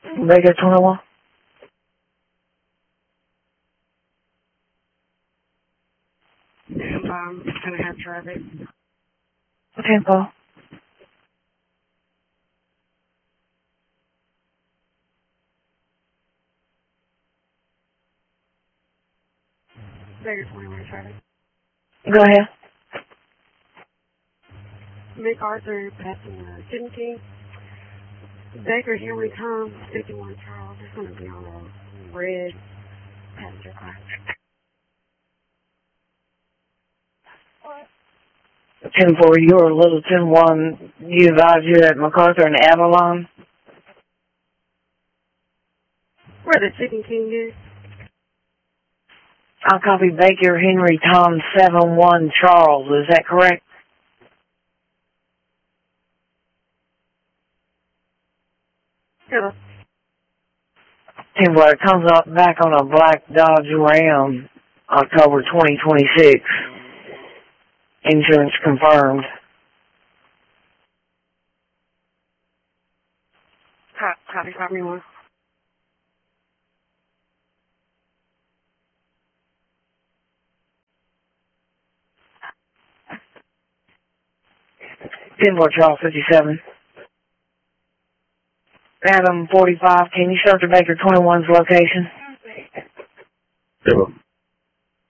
Baker 21. And gonna have traffic. Tempo. Baker 21 traffic. Go ahead. MacArthur passing 17. Baker Henry Tom 51 Charles. It's gonna be on a red passenger car. 10-4, you're Little 10-1. You advise you at MacArthur and Avalon. Where the Chicken King is? I'll copy Baker Henry Tom 71 Charles. Is that correct? Hello. 10-4, it comes up back on a black Dodge Ram, October 2026. Insurance confirmed. Copy one. Charles 57. Adam 45, can you search Baker 21's location? Hello.